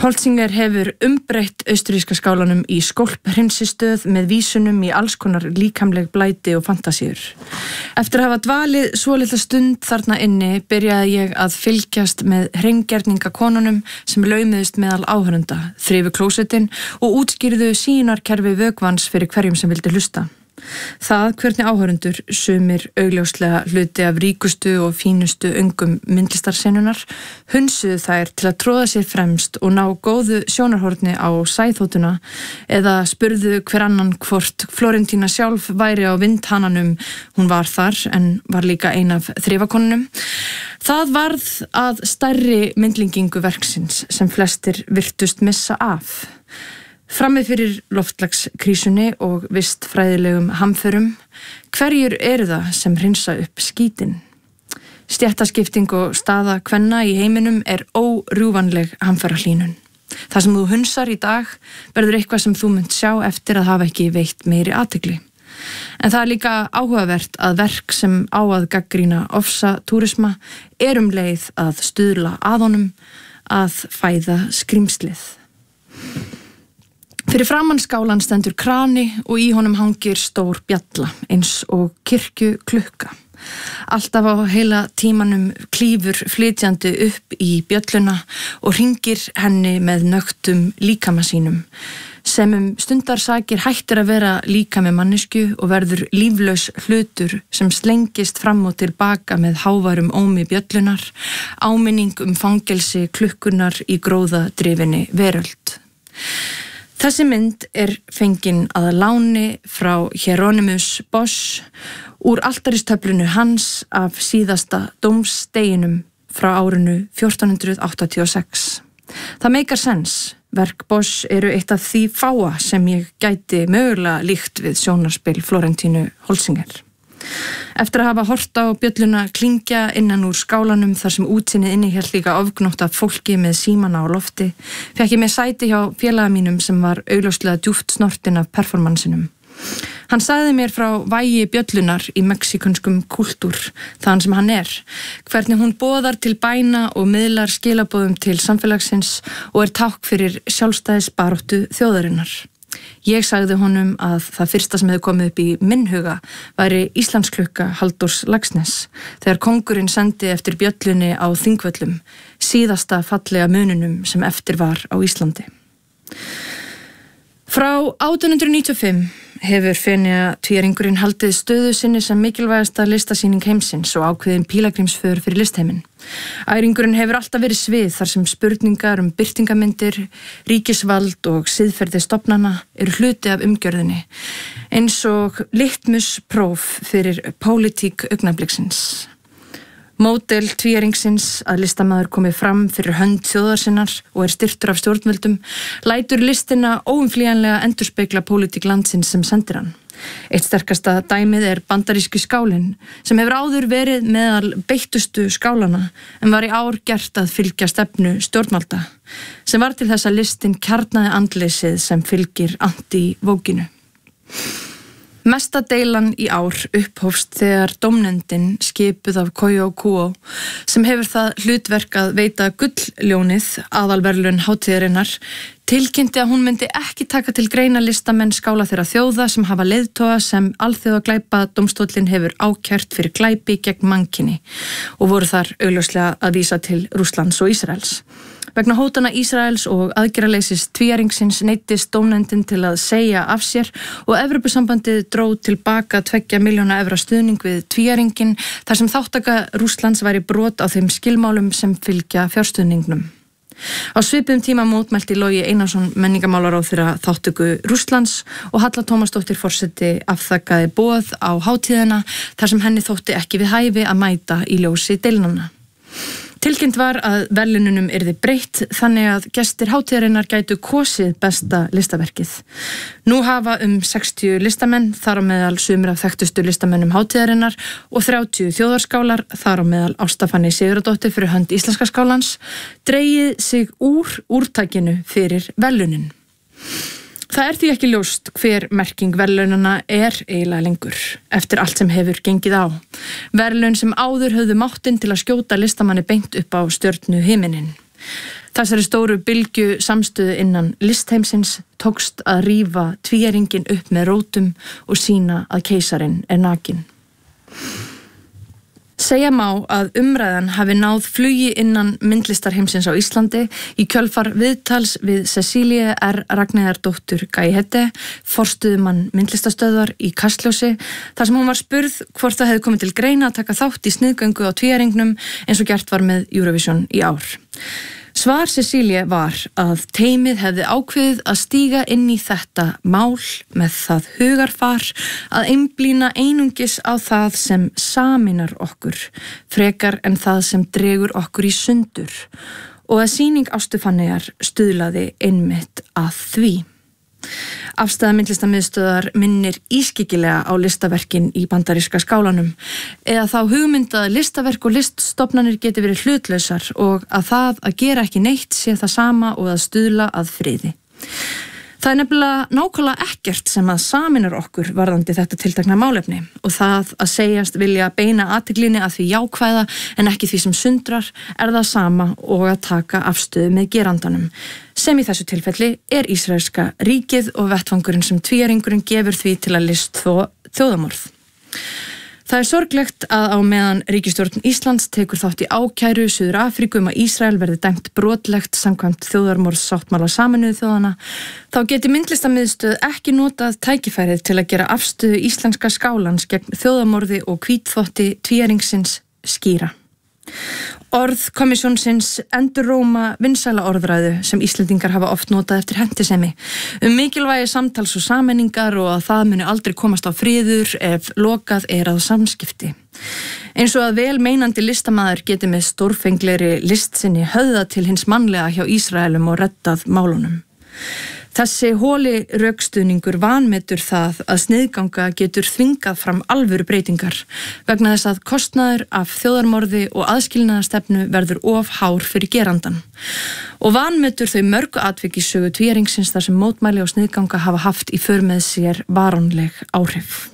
Holzinger hefur umbreytt austríska skálanum í skólphreinsistöð með vísunum í alls konar líkamleg blæti og fantasíur. Eftir að hafa dvalið svolitla stund þarna inni byrjaði ég að fylgjast með hreingerningakonunum sem laumuðust meðal áhörunda, þrifu klósettin og útskýrðu sýnarkerfi vökvans fyrir hverjum sem vildi hlusta. Það hvernig áhörundur, sumir augljóslega hluti af ríkustu og fínustu ungum myndlistarsennunar, hunsuðu þær til að tróða sér fremst og ná góðu sjónarhorni á sæþótuna eða spurðu hver annan hvort Florentína sjálf væri á vindhananum, hún var þar en var líka ein af þrifakonunum. Það varð að stærri myndlingingu verksins sem flestir virtust missa af. Frammi fyrir loftslagskrísunni og vistfræðilegum hamförum, hverjir eru það sem hreinsa upp skítinn? Stéttaskipting og staða kvenna í heiminum er órjúfanleg hamfarahlýnun. Það sem þú hunsar í dag verður eitthvað sem þú munt sjá eftir að hafa ekki veitt meiri athygli. En það er líka áhugavert að verk sem á að gagnrýna ofsatúrisma leið að stuðla að honum, að fæða skrímslið. Fyrir framan skálan stendur krani og í honum hangir stór bjalla eins og kirkjuklukka. Alltaf á heila tímanum klífur flytjandi upp í bjölluna og hringir henni með nögtum líkama sínum, sem stundarsakir hættir að vera líkami mannesku og verður líflaus hlutur sem slengist fram og tilbaka með háværum ómi bjöllunar, áminning fangelsi klukkunar í gróðadrifinni veröld. Þessi mynd er fengin að láni frá Hieronymus Bosch úr altaristöflunu hans af síðasta dómsdeginum frá árinu 1486. Það meikar sens. Verk Bosch eru eitt af því fáa sem ég gæti mögulega líkt við sjónarspil Florentínu Holzinger. Eftir að hafa hort á bjölluna klingja innan úr skálanum þar sem útsinnið innihélt líka ofgnótt af fólki með símana á lofti, fékk ég mér sæti hjá félaga mínum sem var augljóslega djúpt snortinn af performansinum. Hann sagði mér frá vægi bjöllunar í mexíkönskum kúltúr, þaðan sem hann er, hvernig hún boðar til bæna og miðlar skilaboðum til samfélagsins og tákn fyrir sjálfstæðisbaráttu þjóðarinnar. Ég sagði honum að það fyrsta sem hefði komið upp í minn huga væri Íslandsklukka Halldórs Laxness þegar kóngurinn sendi eftir bjöllunni á Þingvöllum, síðasta fallega mununum sem eftir var á Íslandi. Frá 1895 hefur Feneyjatvíæringurinn haldið stöðu sinni sem mikilvægasta listasýning heimsins og ákveðin pílagrímsför fyrir listheiminn. Æringurinn hefur alltaf verið svið þar sem spurningar birtingamyndir, ríkisvald og siðferði stofnana eru hluti af umgjörðinni, eins og litmuspróf fyrir pólitík augnabliksins. Módel tvíæringsins að listamaður komið fram fyrir hönd þjóðarsinnar og styrktur af stjórnvöldum, lætur listina óumflýjanlega endurspegla pólitík landsins sem sendir hann. Eitt sterkasta dæmið er bandaríski skálinn, sem hefur áður verið meðal beittustu skálana en var í ár gert að fylgja stefnu stjórnvalda, sem var til þess að listin kjarnaði andleysið sem fylgir anti-vókinu. Mesta deilan í ár upphófst þegar dómnefndin skipuð af Koyo Kuo, sem hefur það hlutverk að veita gulljónið, aðalverðlaun hátíðarinnar, tilkynnti að hún myndi ekki taka til greina listamenn skála þeirra þjóða sem hafa leiðtoga sem alþjóðaglæpa dómstóllinn hefur ákært fyrir glæpi gegn mannkyni og voru þar augljóslega að vísa til Rússlands og Ísraels. Vegna hótana Ísraels og aðgerðarleysis tvíæringsins neyddist dómnefndin til að segja af sér og Evrópusambandið dró tilbaka 2 milljóna evra stuðning við tvíæringin þar sem þátttaka Rússlands væri brot á þeim skilmálum sem fylgja fjárstuðningnum. Á svipuðum tíma mótmælti Logi Einarsson menningarmálaráðherra þáttöku Rússlands og Halla Tómasdóttir forseti afþakkaði boð á hátíðina þar sem henni þótti ekki við hæfi að mæta í ljósi deilnanna. Tilkynnt var að verðlaununum yrði breytt þannig að gestir hátíðarinnar gætu kosið besta listaverkið. Nú hafa 60 listamenn, þar á meðal sumir af þekktustu listamennum hátíðarinnar og 30 þjóðarskálar, þar á meðal Ásta Fanney Sigurðardóttir fyrir hönd Íslenska skálans, dregið sig úr úrtakinu fyrir verðlaunin. Það er því ekki ljóst hver merking verðlaunanna er eiginlega lengur, eftir allt sem hefur gengið á. Verðlaun sem áður höfðu máttinn til að skjóta listamanni beint upp á stjörnu himinin. Þessari stóru bylgju samstöðu innan listheimsins tókst að rífa tvíæringinn upp með rótum og sýna að keisarinn nakinn. Segja má að umræðan hafi náð flugi innan myndlistarheimsins á Íslandi í kjölfar viðtals við Cecilie R. Ragnheiðardóttur Gaihede, forstöðumann myndlistarstöðvar í Kastljósi, þar sem hún var spurð hvort það hefði komið til greina að taka þátt í sniðgöngu á tvíæringnum eins og gert var með Eurovision í ár. Svar Cecilie var að teymið hefði ákveðið að stíga inn í þetta mál með það hugarfar að einblína einungis á það sem sameinar okkur, frekar en það sem dregur okkur í sundur, og að sýning Ástu Fanneyjar stuðlaði einmitt að því. Afstæða myndlistamiðstöðar minnir ískyggilega á listaverkin í bandaríska skálanum, eða þá hugmynd að listaverk og liststofnanir geti verið hlutlausar og að það að gera ekki neitt sé það sama og að stuðla að friði. Það er nefnilega nákvæmlega ekkert sem að sameinar okkur varðandi þetta tiltekna málefni og það að segjast vilja beina athyglinni að því jákvæða en ekki því sem sundrar er það sama og að taka afstöðu með gerandanum, sem í þessu tilfelli er Ísraelska ríkið og vettvangurinn sem tvíæringurinn gefur því til að list þjóðamorð. Það er sorglegt að á meðan ríkisstjórn Íslands tekur þátt í ákæru Suður Afríku að Ísrael verði dæmt brotlegt samkvæmt þjóðarmorðssáttmála Sameinuðu þjóðanna, þá geti myndlistamiðstöð ekki notað tækifærið til að gera afstöðu íslenska skálans gegn þjóðarmorði og hvítþvotti tvíæringsins skýra. Orð komissjónsins endurróma vinsæla orðræðu sem Íslendingar hafa oft notað eftir hentisemi mikilvægi samtals og sameiningar og að það muni aldrei komast á friður ef lokað er að samskipti. Eins og að vel meinandi listamaður geti með stórfenglegri list sinni höfða til hins mannlega hjá Ísraelum og reddað málunum. Þessi hóli rökstuðningur vanmetur það að sniðganga getur þvingað fram alvöru breytingar vegna þess að kostnaður af þjóðarmorði og aðskilnaðarstefnu verður of hár fyrir gerandan og vanmetur þau mörgu atvik í sögu tvíæringsins þar sem mótmæli og sniðganga hafa haft í för með sér varanleg áhrif.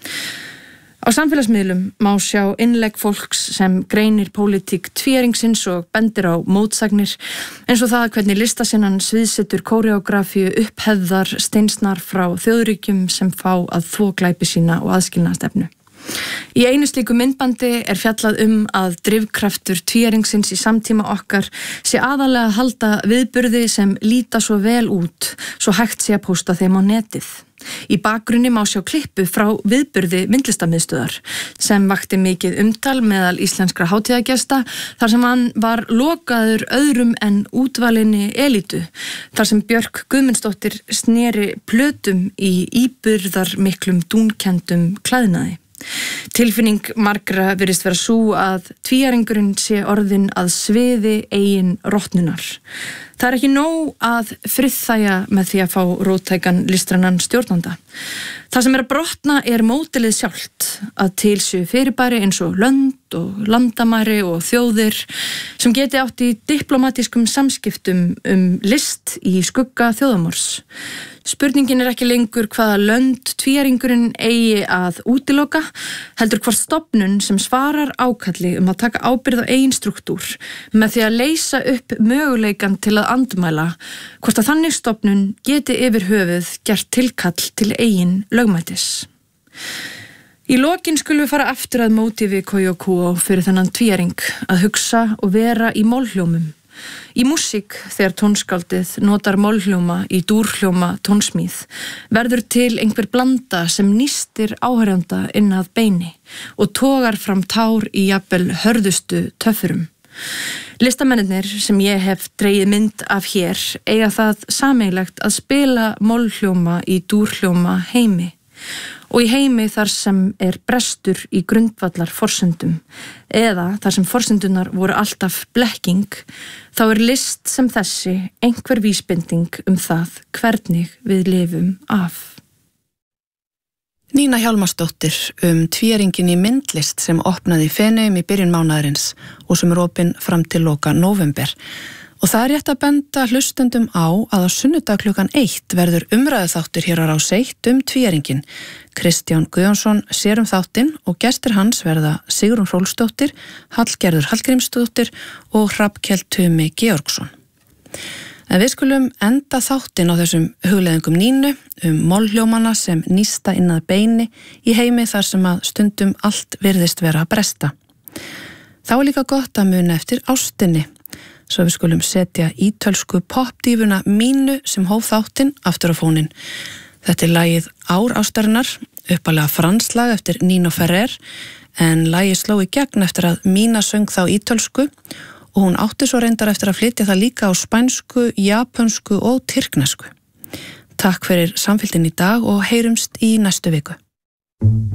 Á samfélagsmiðlum má sjá innlegg fólks sem greinir pólitík tvíæringsins og bendir á mótsagnir eins og það hvernig listasinnan sviðsetur kóreografíu upphefðar steinsnar frá þjóðríkjum sem fá að þvo glæpi sína og aðskilnaðarstefnu. Í einu slíku myndbandi er fjallað að drifkraftur tvíæringsins í samtíma okkar sé aðalega að halda viðburði sem líta svo vel út svo hægt sé að pósta þeim á netið. Í bakgrunni má sjá klippu frá viðburði myndlistamiðstöðar sem vakti mikið umtal meðal íslenskra hátíðagesta þar sem hann var lokaður öðrum en útvalinni elítu þar sem Björk Guðmundsdóttir sneri plötum í íburðarmiklum dúnkendum klæðnaði. Tilfinning margra virðist vera sú að tvíæringurinn sé orðinn að sviði eigin rotnunar. Það er ekki nóg að friðþægja með því að fá róttækan listrænan stjórnanda. Það sem er að brotna er módelið sjálft, að til séu fyrirbæri eins og lönd og landamæri og þjóðir sem geti átt í diplomatískum samskiptum list í skugga þjóðamorðs. Spurningin er ekki lengur hvaða lönd tvíæringurinn eigi að útiloka, heldur hvort stofnun sem svarar ákalli að taka ábyrgð á eigin struktúr með því að leysa upp möguleikan til að andmæla, hvort að þannig stofnun geti yfir höfuð gert tilkall til eigin lögmætis. Í lokin skulum við fara aftur að mótífi Kojó fyrir þennan tvíæring að hugsa og vera í málhljómum. Í músík, þegar tónskáldið notar málhljóma í dúrhljóma tónsmíð, verður til einhver blanda sem nístir áhorfanda inn að beini og togar fram tár í jafnvel hörðustu töffurum. Listamennirnir sem ég hef dregið mynd af hér eiga það sameiginlegt að spila málhljóma í dúrhljóma heimi og í heimi þar sem er brestur í grundvallar forsendum eða þar sem forsendunar voru alltaf blekking, þá er list sem þessi einhver vísbending það hvernig við lifum af. Nína Hjálmarsdóttir tvíæringin í myndlist sem opnaði í Feneyjum í byrjun mánaðarins og sem er opin fram til loka nóvember. Og það er rétt að benda hlustendum á að á sunnudag klukkan 1 verður umræðuþáttur hér á Rás 1 tvíæringin. Kristján Guðjónsson sér þáttinn og gestir hans verða Sigrún Hrólfsdóttir, Hallgerður Hallgrímsdóttir og Hrafnkell Tumi Georgsson. En við skulum enda þáttinn á þessum hugleiðingum Nínu mollhljómana sem nísta inn að beini í heimi þar sem að stundum allt virðist vera að bresta. Þá líka gott að muna eftir ástinni, svo við skulum setja ítölsku popdífuna Mínu sem hóf þáttinn aftur á fóninn. Þetta lagið Ár ástarinnar, uppalega franslag eftir Nino Ferrer, en lagið sló í gegn eftir að Mína söng þá ítölsku og hún átti svo reyndar eftir að flytja það líka á spænsku, japönsku og tyrknesku. Takk fyrir samfylgdin í dag og heyrumst í næstu viku.